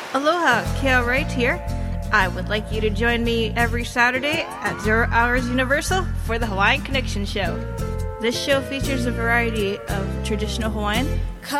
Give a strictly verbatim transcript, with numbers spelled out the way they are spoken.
Aloha, Kale Wright here. I would like you to join me every Saturday at Zero Hours Universal for the Hawaiian Connection Show. This show features a variety of traditional Hawaiian,